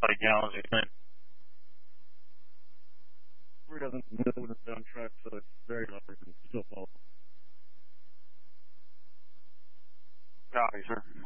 many gallons you think? It doesn't move when it's on track, so it's very awkward and still fall. Copy, sir.